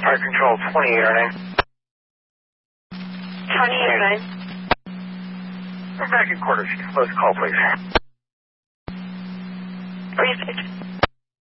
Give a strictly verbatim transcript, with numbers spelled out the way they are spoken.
Fire Control twenty-eight oh nine. twenty-eight oh nine. We're back in quarters. Close call, please. Brief.